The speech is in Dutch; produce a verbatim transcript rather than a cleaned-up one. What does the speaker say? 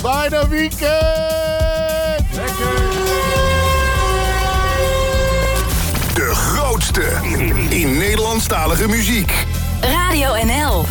Bijna weekend! Lekker! De grootste in Nederlandstalige muziek. Radio N L.